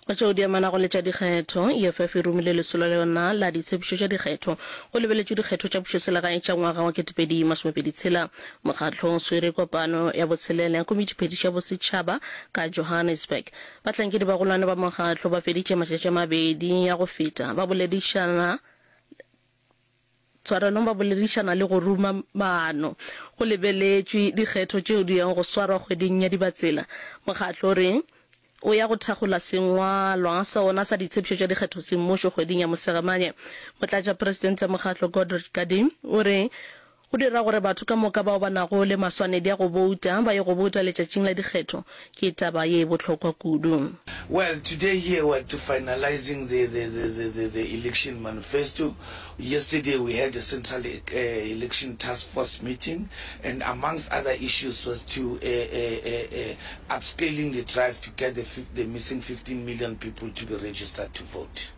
Go di amana go letša dikgetho EFF e romile lesolo le yona la ditshepetšo tša dikgetho go lebeletšwe dikgetho tša bušoselegae tša ngwaga wa 2026. Mokgatlo o swere kopano ya botshelele ya komitiphedi tša bosetšhaba ka Johannesburg. Bahlankedi ba golwane ba mokgatlo ba feditše matšatši a mabedi ya go feta ba boledišana le go ruma maano go lebeletšwe dikgetho tšeo di yang go swarwa kgweding ya Dibatsela. Mokgatlo re o ya go thakgola sengwalwa sa ona sa ditshepetšo tša dikgetho semmušo kgweding ya Mosegamane. Motlatša presidente ya mokgatlo Godred Gardiner o re go dira gore batho ka moka bao ba nago le maswanedi a go bouta ba ye go bouta letšatšing la dikgetho ke taba ye bohlokwa kudu. Well, today here we're finalizing the election manifesto. Yesterday we had a central election task force meeting, and amongst other issues was to upscaling the drive to get the missing 15 million people to be registered to vote.